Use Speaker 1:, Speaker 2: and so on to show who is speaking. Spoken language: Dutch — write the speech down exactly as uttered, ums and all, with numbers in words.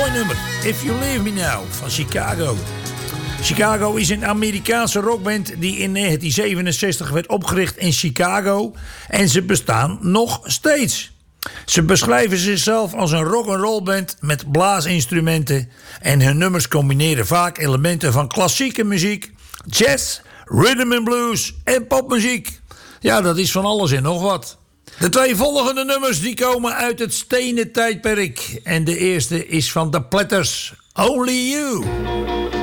Speaker 1: mooi nummer. If You Leave Me Now van Chicago. Chicago is een Amerikaanse rockband die in negentien zevenenzestig werd opgericht in Chicago. En ze bestaan nog steeds. Ze beschrijven zichzelf als een rock'n'roll band met blaasinstrumenten. En hun nummers combineren vaak elementen van klassieke muziek, jazz, rhythm and blues en popmuziek. Ja, dat is van alles en nog wat. De twee volgende nummers die komen uit het stenen tijdperk. En de eerste is van The Platters, Only You.